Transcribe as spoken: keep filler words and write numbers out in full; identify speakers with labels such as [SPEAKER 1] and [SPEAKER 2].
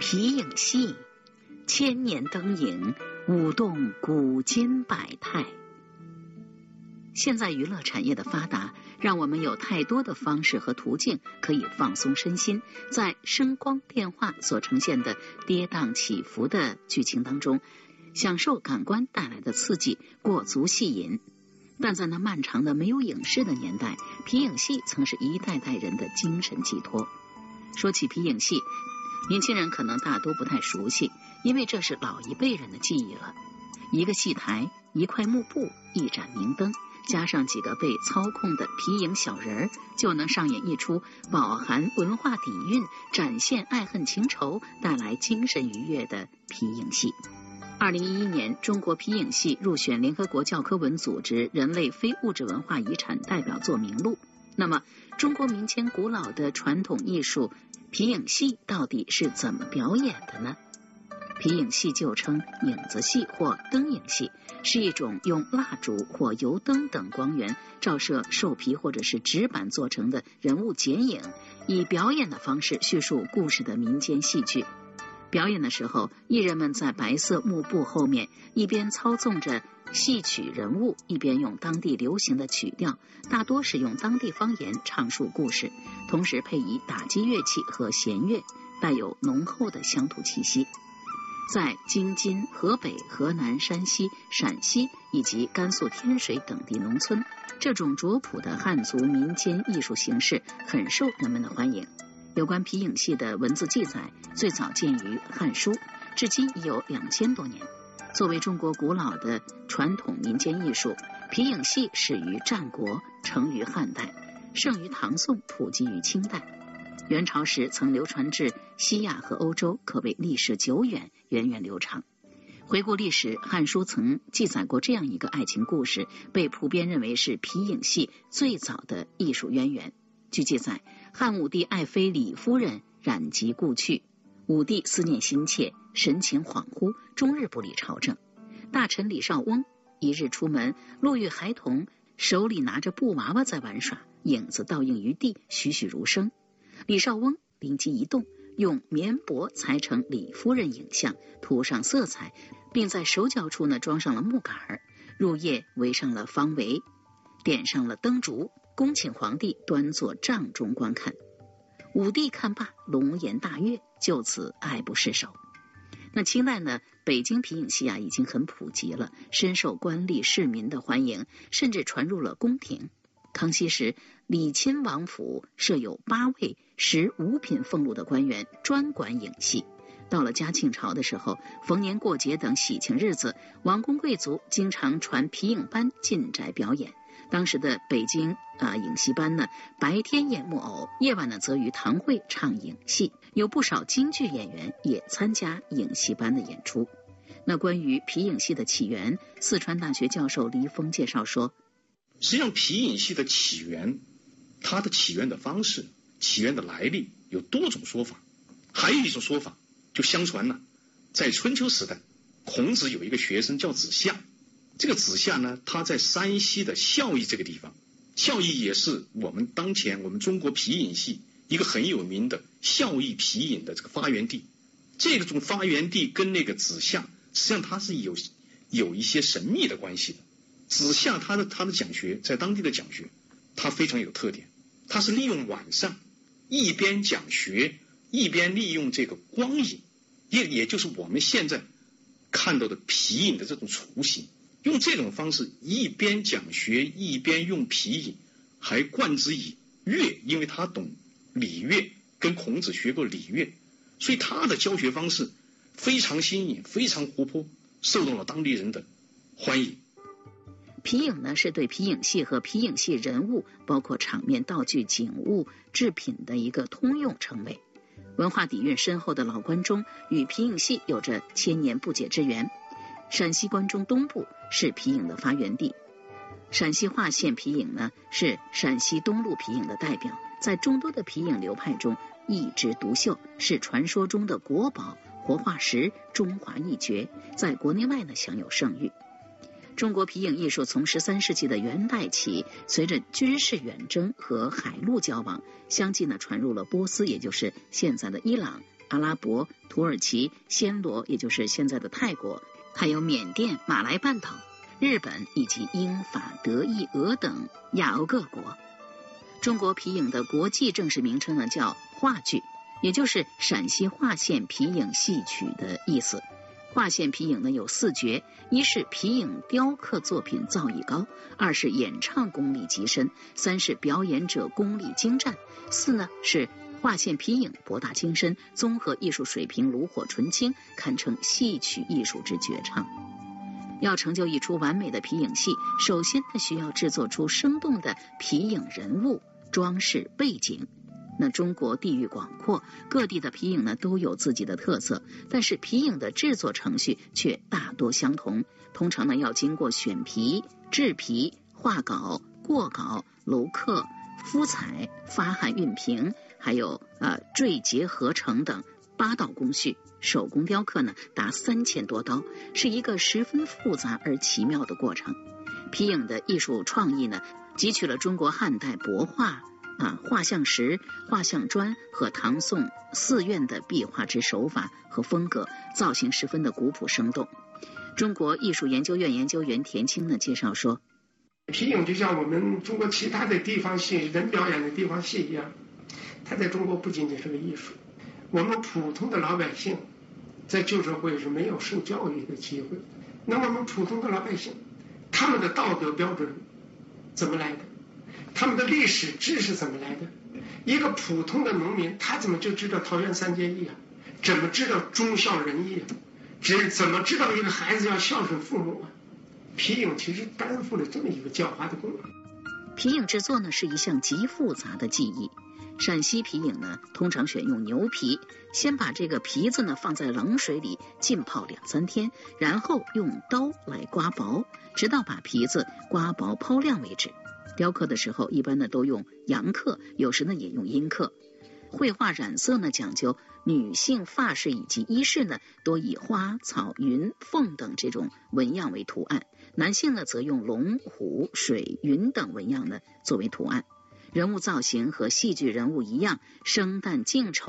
[SPEAKER 1] 皮影戏，千年灯影，舞动古今百态。现在娱乐产业的发达，让我们有太多的方式和途径可以放松身心，在声光电话所呈现的跌宕起伏的剧情当中，享受感官带来的刺激，过足戏瘾。但在那漫长的没有影视的年代，皮影戏曾是一代代人的精神寄托。说起皮影戏，年轻人可能大多不太熟悉，因为这是老一辈人的记忆了。一个戏台，一块幕布，一盏明灯，加上几个被操控的皮影小人儿，就能上演一出饱含文化底蕴、展现爱恨情仇、带来精神愉悦的皮影戏。二零一一年，中国皮影戏入选联合国教科文组织人类非物质文化遗产代表作名录。那么，中国民间古老的传统艺术皮影戏到底是怎么表演的呢？皮影戏旧称影子戏或灯影戏，是一种用蜡烛或油灯等光源照射兽皮或者是纸板做成的人物剪影，以表演的方式叙述故事的民间戏剧。表演的时候，艺人们在白色幕布后面，一边操纵着戏曲人物，一边用当地流行的曲调，大多是用当地方言唱述故事，同时配以打击乐器和弦乐，带有浓厚的乡土气息。在京津、河北、河南、山西、陕西以及甘肃天水等地农村，这种拙朴的汉族民间艺术形式很受人们的欢迎。有关皮影戏的文字记载最早见于《汉书》，至今已有两千多年。作为中国古老的传统民间艺术，皮影戏始于战国，成于汉代，盛于唐宋，普及于清代。元朝时曾流传至西亚和欧洲，可谓历史久远，源远流长。回顾历史，《汉书》曾记载过这样一个爱情故事，被普遍认为是皮影戏最早的艺术渊源。据记载，汉武帝爱妃李夫人染疾故去，武帝思念心切，神情恍惚，终日不理朝政。大臣李少翁一日出门，路遇孩童手里拿着布娃娃在玩耍，影子倒映于地，栩栩如生。李少翁灵机一动，用棉帛裁成李夫人影像，涂上色彩，并在手脚处呢装上了木杆，入夜围上了方围，点上了灯烛，恭请皇帝端坐帐中观看。武帝看罢，龙颜大悦，就此爱不释手。那清代呢，北京皮影戏啊已经很普及了，深受官吏市民的欢迎，甚至传入了宫廷。康熙时，礼亲王府设有八位食五品俸禄的官员，专管影戏。到了嘉庆朝的时候，逢年过节等喜庆日子，王公贵族经常传皮影班进宅表演。当时的北京啊、呃、影戏班呢，白天演木偶，夜晚呢则于堂会唱影戏，有不少京剧演员也参加影戏班的演出。那关于皮影戏的起源，四川大学教授黎峰介绍说，
[SPEAKER 2] 实际上皮影戏的起源，它的起源的方式、起源的来历有多种说法。还有一种说法，就相传呢，在春秋时代，孔子有一个学生叫子夏。这个子夏呢，他在山西的孝义这个地方，孝义也是我们当前我们中国皮影戏一个很有名的孝义皮影的这个发源地。这种发源地跟那个子夏，实际上它是有有一些神秘的关系的。子夏他的他的讲学，在当地的讲学，他非常有特点，他是利用晚上一边讲学，一边利用这个光影，也也就是我们现在看到的皮影的这种雏形。用这种方式一边讲学一边用皮影，还冠之以乐，因为他懂礼乐，跟孔子学过礼乐，所以他的教学方式非常新颖，非常活泼，受到了当地人的欢迎。
[SPEAKER 1] 皮影呢，是对皮影戏和皮影戏人物，包括场面道具、景物、制品的一个通用称谓。文化底蕴深厚的老关中与皮影戏有着千年不解之缘。陕西关中东部是皮影的发源地，陕西华县皮影呢是陕西东路皮影的代表，在众多的皮影流派中一枝独秀，是传说中的国宝、活化石、中华一绝，在国内外呢享有盛誉。中国皮影艺术从十三世纪的元代起，随着军事远征和海陆交往，相继呢传入了波斯，也就是现在的伊朗、 阿拉伯、土耳其、暹罗，也就是现在的泰国，还有缅甸、马来半岛、日本以及英法德意俄等亚欧各国。中国皮影的国际正式名称呢叫话剧，也就是陕西划县皮影戏曲的意思。划县皮影呢有四绝，一是皮影雕刻作品造诣高，二是演唱功力极深，三是表演者功力精湛，四呢是划县皮影博大精深，综合艺术水平炉火纯青，堪称戏曲艺术之绝唱。要成就一出完美的皮影戏，首先呢需要制作出生动的皮影人物、装饰背景。那中国地域广阔，各地的皮影呢都有自己的特色，但是皮影的制作程序却大多相同。通常呢要经过选皮、制皮、画稿、过稿、镂刻、敷彩、发汗熨平，还有呃缀结合成等八道工序。手工雕刻呢达三千多刀，是一个十分复杂而奇妙的过程。皮影的艺术创意呢，汲取了中国汉代帛画啊、画像石、画像砖和唐宋寺院的壁画之手法和风格，造型十分的古朴生动。中国艺术研究院研究员田青呢介绍说，
[SPEAKER 3] 皮影就像我们中国其他的地方戏、人表演的地方戏一样，它在中国不仅仅是个艺术。我们普通的老百姓在旧社会是没有受教育的机会，那么我们普通的老百姓，他们的道德标准怎么来的？他们的历史知识怎么来的？一个普通的农民，他怎么就知道桃园三结义啊？怎么知道忠孝仁义啊？只怎么知道一个孩子要孝顺父母啊？皮影其实担负了这么一个教化的功能。
[SPEAKER 1] 皮影制作呢是一项极复杂的技艺。陕西皮影呢通常选用牛皮，先把这个皮子呢放在冷水里浸泡两三天，然后用刀来刮薄，直到把皮子刮薄抛亮为止。雕刻的时候一般呢都用阳刻，有时呢也用阴刻。绘画染色呢讲究女性发饰以及衣饰呢多以花草云凤等这种纹样为图案，男性呢则用龙虎水云等纹样呢作为图案。人物造型和戏剧人物一样，生旦净丑